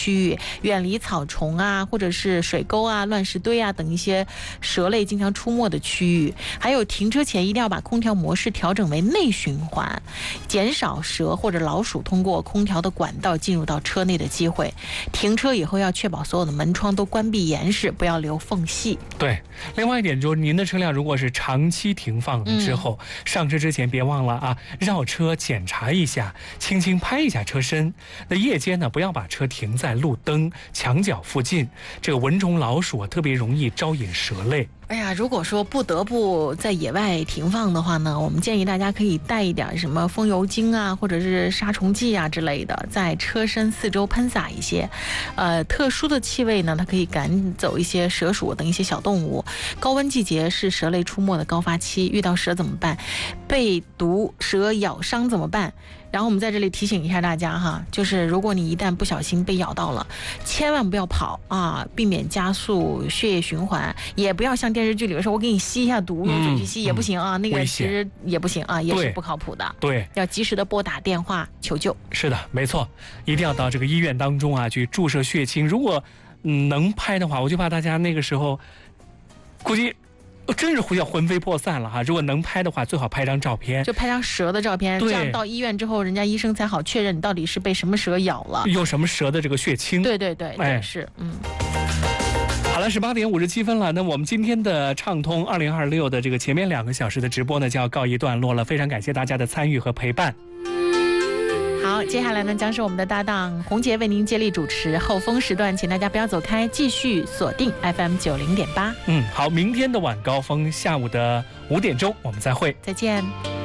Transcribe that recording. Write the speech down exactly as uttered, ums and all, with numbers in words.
区域，远离草丛啊，或者是水沟啊、乱石堆啊等一些蛇类经常出没的区域。还有停车前一定要把空调模式调整为内循环，减少蛇或者老鼠通过空调的管道进入到车内的机会。停车以后要确保所有的门窗都关闭严实，不要留缝隙。 对，另外一点就是您的车辆如果是长期停放之后、嗯、上车之前别忘了啊，绕车检查一下，轻轻拍一下车身。那夜间呢，不要把车停在路灯、墙角附近，这个蚊虫老鼠啊特别容易招引蛇类。 哎呀，如果说不得不在野外停放的话呢，我们建议大家可以带一点什么风油精啊，或者是杀虫剂啊之类的，在车身四周喷洒一些。呃，特殊的气味呢，它可以赶走一些蛇鼠等一些小动物。高温季节是蛇类出没的高发期，遇到蛇怎么办？被毒蛇咬伤怎么办？然后我们在这里提醒一下大家哈，就是如果你一旦不小心被咬到了，千万不要跑啊，避免加速血液循环，也不要像电视剧里面说我给你吸一下毒，用嘴去吸、嗯、也不行啊，那个其实也不行啊，也是不靠谱的。 对， 要及时的拨打电话求救。是的，没错，一定要到这个医院当中啊去注射血清。如果、嗯、能拍的话，我就怕大家那个时候估计真是要魂飞魄散了哈！如果能拍的话，最好拍张照片， 就拍张蛇的照片，这样到医院之后，人家医生才好确认你到底是被什么蛇咬了， 用什么蛇的这个血清。 对对对，哎，是，嗯。 好了，十八点五十七分了，那我们今天的畅通二零二六的这个前面两个小时的直播呢，就要告一段落了。非常感谢大家的参与和陪伴。 好，接下来呢将是我们的搭档洪杰为您接力主持后风时段，请大家不要走开，继续锁定 F M 九零点八。 嗯，好，明天的晚高峰下午的五点钟我们再会， 再见。